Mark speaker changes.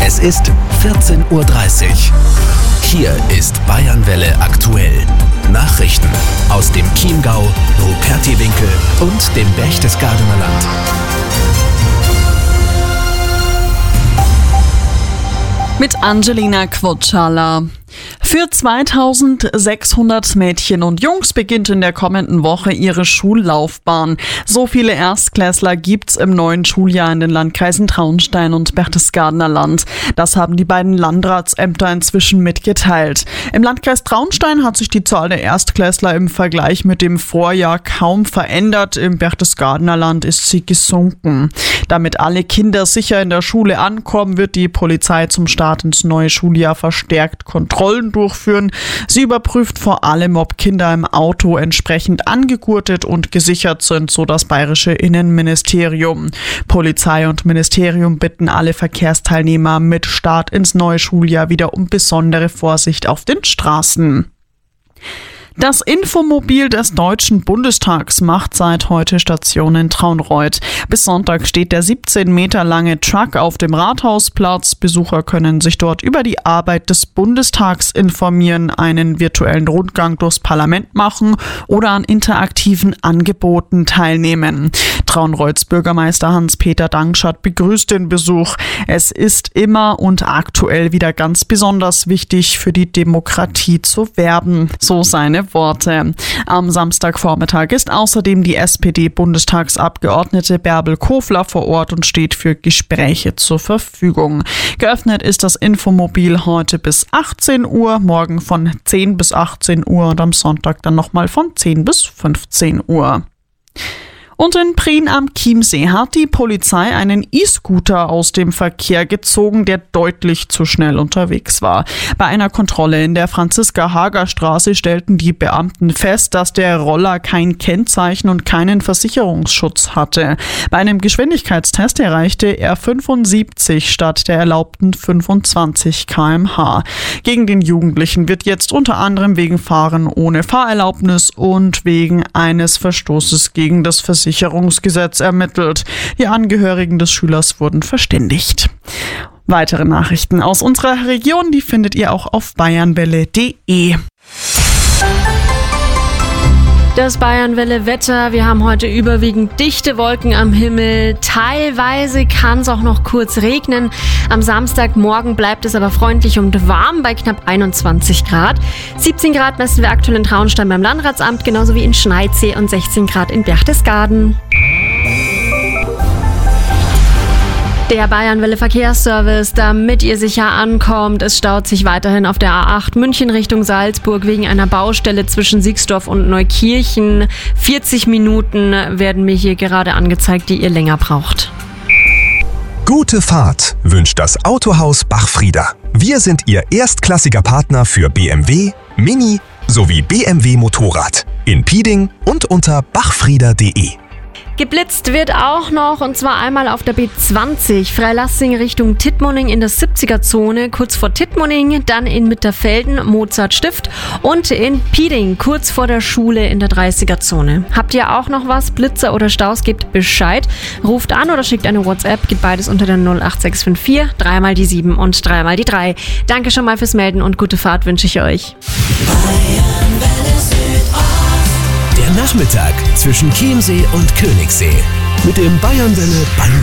Speaker 1: Es ist 14:30 Uhr. Hier ist Bayernwelle aktuell. Nachrichten aus dem Chiemgau, Rupertiwinkel und dem Berchtesgadener Land.
Speaker 2: Mit Angelina Quotschala. Für 2600 Mädchen und Jungs beginnt in der kommenden Woche ihre Schullaufbahn. So viele Erstklässler gibt's im neuen Schuljahr in den Landkreisen Traunstein und Berchtesgadener Land. Das haben die beiden Landratsämter inzwischen mitgeteilt. Im Landkreis Traunstein hat sich die Zahl der Erstklässler im Vergleich mit dem Vorjahr kaum verändert. Im Berchtesgadener Land ist sie gesunken. Damit alle Kinder sicher in der Schule ankommen, wird die Polizei zum Start ins neue Schuljahr verstärkt Kontrollen durchführen. Sie überprüft vor allem, ob Kinder im Auto entsprechend angegurtet und gesichert sind, so das bayerische Innenministerium. Polizei und Ministerium bitten alle Verkehrsteilnehmer mit Start ins neue Schuljahr wieder um besondere Vorsicht auf den Straßen. Das Infomobil des Deutschen Bundestags macht seit heute Station in Traunreut. Bis Sonntag steht der 17 Meter lange Truck auf dem Rathausplatz. Besucher können sich dort über die Arbeit des Bundestags informieren, einen virtuellen Rundgang durchs Parlament machen oder an interaktiven Angeboten teilnehmen. Traunreuts Bürgermeister Hans-Peter Dankschat begrüßt den Besuch. Es ist immer und aktuell wieder ganz besonders wichtig, für die Demokratie zu werben, so seine Worte. Am Samstagvormittag ist außerdem die SPD-Bundestagsabgeordnete Bärbel Kofler vor Ort und steht für Gespräche zur Verfügung. Geöffnet ist das Infomobil heute bis 18 Uhr, morgen von 10 bis 18 Uhr und am Sonntag dann nochmal von 10 bis 15 Uhr. Und in Prien am Chiemsee hat die Polizei einen E-Scooter aus dem Verkehr gezogen, der deutlich zu schnell unterwegs war. Bei einer Kontrolle in der Franziska-Hager-Straße stellten die Beamten fest, dass der Roller kein Kennzeichen und keinen Versicherungsschutz hatte. Bei einem Geschwindigkeitstest erreichte er 75 statt der erlaubten 25 km/h. Gegen den Jugendlichen wird jetzt unter anderem wegen Fahren ohne Fahrerlaubnis und wegen eines Verstoßes gegen das Versicherungsgesetz ermittelt. Die Angehörigen des Schülers wurden verständigt. Weitere Nachrichten aus unserer Region, die findet ihr auch auf bayernwelle.de.
Speaker 3: Das Bayernwelle-Wetter. Wir haben heute überwiegend dichte Wolken am Himmel. Teilweise kann es auch noch kurz regnen. Am Samstagmorgen bleibt es aber freundlich und warm bei knapp 21 Grad. 17 Grad messen wir aktuell in Traunstein beim Landratsamt, genauso wie in Schneidsee und 16 Grad in Berchtesgaden. Der Bayernwelle Verkehrsservice, damit ihr sicher ankommt. Es staut sich weiterhin auf der A8 München Richtung Salzburg wegen einer Baustelle zwischen Siegsdorf und Neukirchen. 40 Minuten werden mir hier gerade angezeigt, die ihr länger braucht.
Speaker 4: Gute Fahrt wünscht das Autohaus Bachfrieder. Wir sind Ihr erstklassiger Partner für BMW, Mini sowie BMW Motorrad in Pieding und unter bachfrieder.de.
Speaker 3: Geblitzt wird auch noch, und zwar einmal auf der B20 Freilassing Richtung Tittmoning in der 70er-Zone, kurz vor Tittmoning, dann in Mitterfelden, Mozartstift und in Pieding, kurz vor der Schule in der 30er-Zone. Habt ihr auch noch was, Blitzer oder Staus, gebt Bescheid. Ruft an oder schickt eine WhatsApp, geht beides unter der 08654, 3x7 und 3x3. Danke schon mal fürs Melden und gute Fahrt wünsche ich euch.
Speaker 1: Der Nachmittag zwischen Chiemsee und Königssee mit dem Bayernwelle